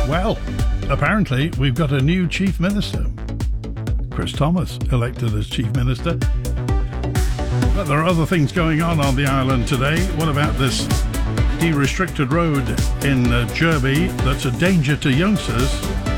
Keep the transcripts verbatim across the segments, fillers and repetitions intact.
Well, apparently we've got a new Chief Minister. Chris Thomas elected as Chief Minister. But there are other things going on on the island today. What about this de-restricted road in uh, Derby that's a danger to youngsters?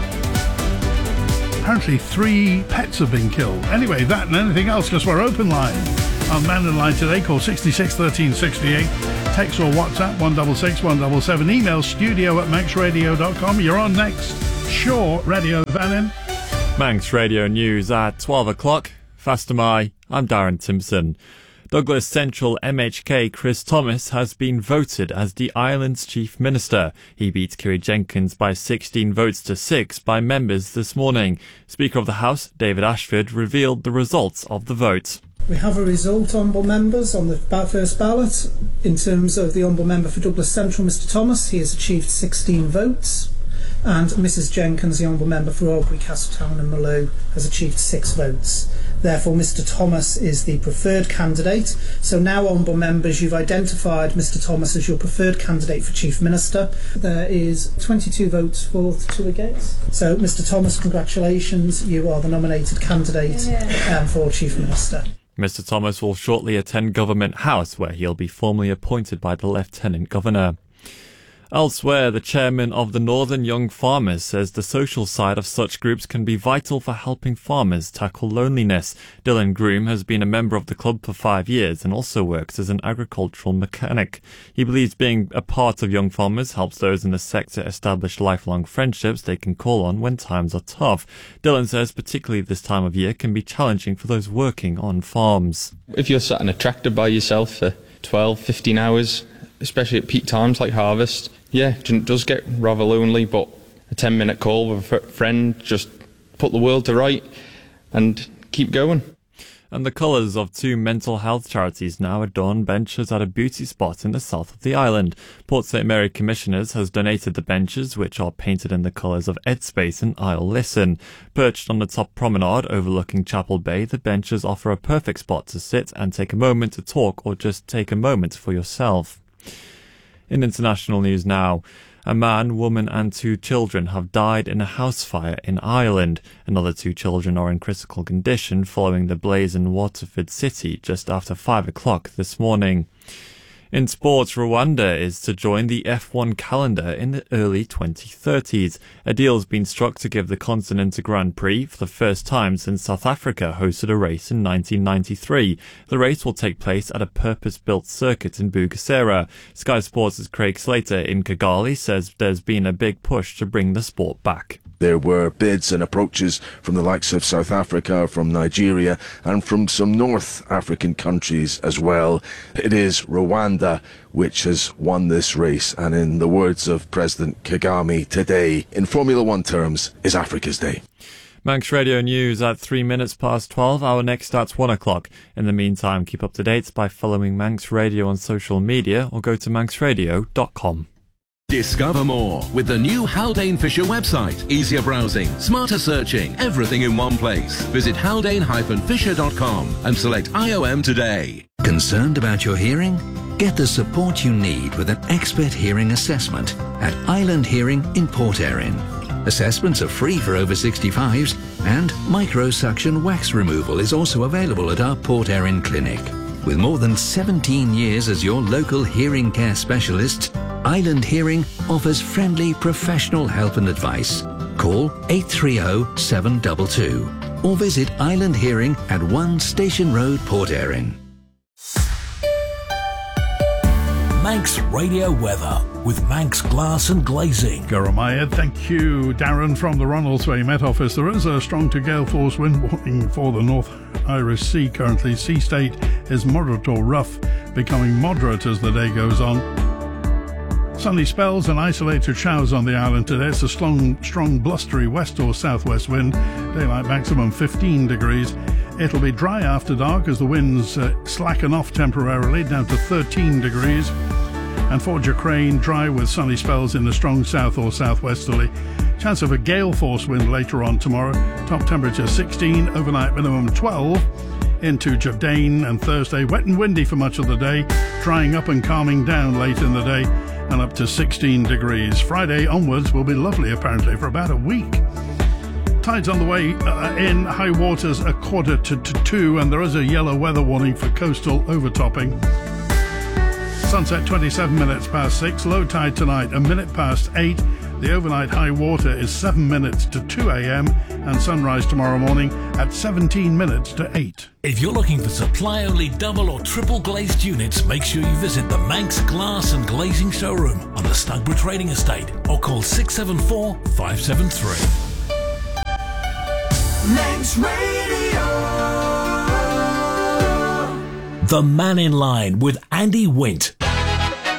Apparently three pets have been killed. Anyway, that and anything else, because we're open line. On Man in Line today, call sixty-six thirteen sixty-eight. Text or WhatsApp one six six one seven seven. Email studio at manx radio dot com. You're on next. Sure, Radio Vannin. Manx Radio News at twelve o'clock. Faster my, I'm Darren Timpson. Douglas Central M H K Chris Thomas has been voted as the island's Chief Minister. He beat Kiri Jenkins by sixteen votes to six by members this morning. Speaker of the House, David Ashford, revealed the results of the vote. We have a result, honourable members, on the first ballot. In terms of the honourable member for Douglas Central, Mr Thomas, he has achieved sixteen votes. And Missus Jenkins, the honourable member for Albury, Castletown and Mallow, has achieved six votes. Therefore, Mr Thomas is the preferred candidate. So now, honourable members, you've identified Mr Thomas as your preferred candidate for Chief Minister. There is twenty-two votes for, two against. So, Mr Thomas, congratulations. You are the nominated candidate um, for Chief Minister. Mister Thomas will shortly attend Government House, where he'll be formally appointed by the Lieutenant Governor. Elsewhere, the chairman of the Northern Young Farmers says the social side of such groups can be vital for helping farmers tackle loneliness. Dylan Groom has been a member of the club for five years and also works as an agricultural mechanic. He believes being a part of Young Farmers helps those in the sector establish lifelong friendships they can call on when times are tough. Dylan says particularly this time of year can be challenging for those working on farms. If you're sat in a tractor by yourself for twelve, fifteen hours, especially at peak times like harvest, yeah, it does get rather lonely, but a ten minute call with a friend, just put the world to right and keep going. And the colours of two mental health charities now adorn benches at a beauty spot in the south of the island. Port Saint Mary Commissioners has donated the benches, which are painted in the colours of Edspace and Isle Listen. Perched on the top promenade overlooking Chapel Bay, the benches offer a perfect spot to sit and take a moment to talk or just take a moment for yourself. In international news now, a man, woman and two children have died in a house fire in Ireland. Another two children are in critical condition following the blaze in Waterford City just after five o'clock this morning. In sports, Rwanda is to join the F one calendar in the early twenty thirties. A deal has been struck to give the continent a Grand Prix for the first time since South Africa hosted a race in nineteen ninety-three. The race will take place at a purpose-built circuit in Bugesera. Sky Sports' Craig Slater in Kigali says there's been a big push to bring the sport back. There were bids and approaches from the likes of South Africa, from Nigeria, and from some North African countries as well. It is Rwanda which has won this race, and in the words of President Kagame, today, in Formula One terms, is Africa's Day. Manx Radio News at three minutes past twelve. Our next starts one o'clock. In the meantime, keep up to date by following Manx Radio on social media or go to manx radio dot com. Discover more with the new Haldane Fisher website. Easier browsing, smarter searching, everything in one place. Visit haldane dash fisher dot com and select I O M today. Concerned about your hearing? Get the support you need with an expert hearing assessment at Island Hearing in Port Erin. Assessments are free for over sixty-fives, and microsuction wax removal is also available at our Port Erin clinic. With more than seventeen years as your local hearing care specialist, Island Hearing offers friendly professional help and advice. Call eight three zero seven two two or visit Island Hearing at one Station Road, Port Erin. Manx Radio Weather with Manx Glass and Glazing. Goromaya, thank you. Darren from the Ronaldsway Met Office. There is a strong to gale force wind warning for the North Irish Sea currently. Sea state is moderate or rough, becoming moderate as the day goes on. Sunny spells and isolated showers on the island today. It's a strong, strong blustery west or southwest wind. Daylight maximum fifteen degrees. It'll be dry after dark as the winds uh, slacken off temporarily down to thirteen degrees. And for Jacrine, dry with sunny spells in the strong south or southwesterly. Chance of a gale force wind later on tomorrow. Top temperature sixteen, overnight minimum twelve. Into Jardine and Thursday, wet and windy for much of the day, drying up and calming down late in the day. and up to sixteen degrees. Friday onwards will be lovely apparently for about a week. Tides on the way uh, in, high waters a quarter to, to two, and there is a yellow weather warning for coastal overtopping. Sunset twenty-seven minutes past six, low tide tonight a minute past eight. The overnight high water is seven minutes to two a.m. and sunrise tomorrow morning at seventeen minutes to eight. If you're looking for supply-only double or triple glazed units, make sure you visit the Manx Glass and Glazing Showroom on the Stugborough Trading Estate or call six seven four, five seven three. Manx Radio. The Man in Line with Andy Wint.